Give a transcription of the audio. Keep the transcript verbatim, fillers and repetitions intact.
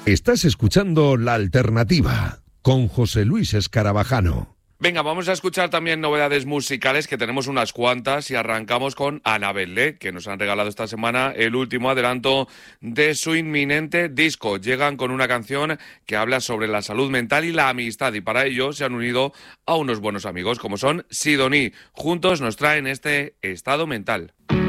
Estás escuchando La Alternativa con José Luis Escarabajano. Venga, vamos a escuchar también novedades musicales, que tenemos unas cuantas, y arrancamos con Anabel, que nos han regalado esta semana el último adelanto de su inminente disco. Llegan con una canción que habla sobre la salud mental y la amistad, y para ello se han unido a unos buenos amigos como son Sidoní. Juntos nos traen este Estado Mental.